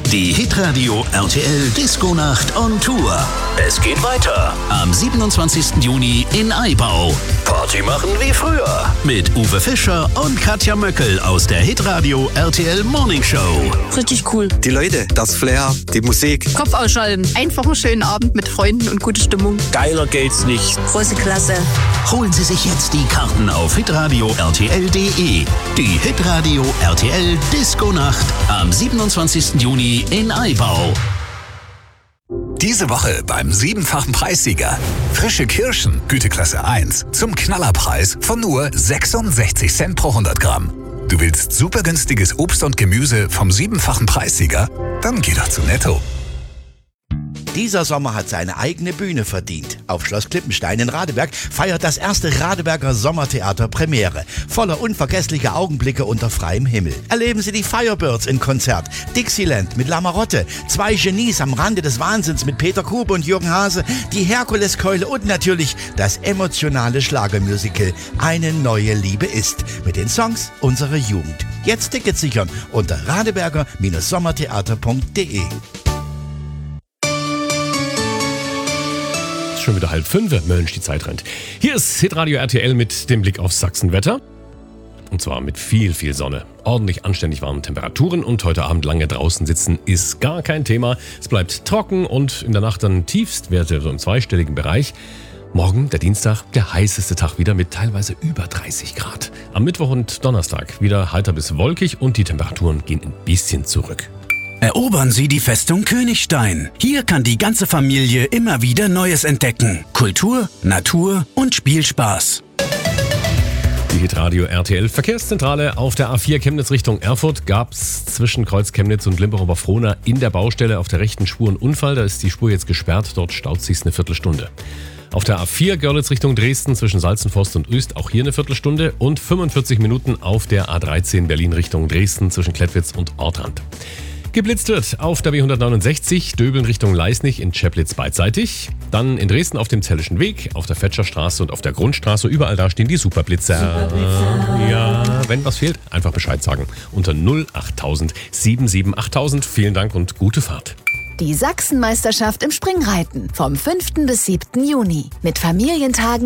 Die Hitradio RTL Disco-Nacht on Tour. Es geht weiter am 27. Juni in Aibau. Party machen wie früher mit Uwe Fischer und Katja Möckel aus der Hitradio RTL Morning Show. Richtig cool. Die Leute, das Flair, die Musik. Kopf ausschalten. Einfach einen schönen Abend mit Freunden und gute Stimmung. Geiler geht's nicht. Große Klasse. Holen Sie sich jetzt die Karten auf hitradio RTL.de. Die Hitradio RTL Disco-Nacht am 27. Juni in Aibau. Diese Woche beim 7-fachen Preissieger. Frische Kirschen, Güteklasse 1, zum Knallerpreis von nur 66 Cent pro 100 Gramm. Du willst super günstiges Obst und Gemüse vom 7-fachen Preissieger? Dann geh doch zu Netto. Dieser Sommer hat seine eigene Bühne verdient. Auf Schloss Klippenstein in Radeberg feiert das erste Radeberger Sommertheater Premiere. Voller unvergesslicher Augenblicke unter freiem Himmel. Erleben Sie die Firebirds in Konzert, Dixieland mit La Marotte, zwei Genies am Rande des Wahnsinns mit Peter Kube und Jürgen Hase, die Herkuleskeule und natürlich das emotionale Schlagermusical Eine neue Liebe ist. Mit den Songs unserer Jugend. Jetzt Tickets sichern unter radeberger-sommertheater.de. Schon wieder 4:30, Mensch, die Zeit rennt. Hier ist Hitradio RTL mit dem Blick aufs Sachsenwetter. Und zwar mit viel, viel Sonne. Ordentlich anständig warmen Temperaturen und heute Abend lange draußen sitzen ist gar kein Thema. Es bleibt trocken und in der Nacht dann Tiefstwerte so im zweistelligen Bereich. Morgen, der Dienstag, der heißeste Tag wieder mit teilweise über 30 Grad. Am Mittwoch und Donnerstag wieder heiter bis wolkig und die Temperaturen gehen ein bisschen zurück. Erobern Sie die Festung Königstein. Hier kann die ganze Familie immer wieder Neues entdecken. Kultur, Natur und Spielspaß. Die Hitradio RTL Verkehrszentrale auf der A4 Chemnitz Richtung Erfurt gab's zwischen Kreuz Chemnitz und Limburg-Oberfrohna in der Baustelle auf der rechten Spur einen Unfall. Da ist die Spur jetzt gesperrt, dort staut sich's eine Viertelstunde. Auf der A4 Görlitz Richtung Dresden zwischen Salzenforst und Öst auch hier eine Viertelstunde und 45 Minuten auf der A13 Berlin Richtung Dresden zwischen Klettwitz und Ortrand. Geblitzt wird auf der B169, Döbeln Richtung Leisnig in Cheplitz beidseitig. Dann in Dresden auf dem Zellischen Weg, auf der Fetscherstraße und auf der Grundstraße. Überall da stehen die Superblitzer. Ja, wenn was fehlt, einfach Bescheid sagen. Unter 08000 77 8000. Vielen Dank und gute Fahrt. Die Sachsenmeisterschaft im Springreiten vom 5. bis 7. Juni mit Familientagen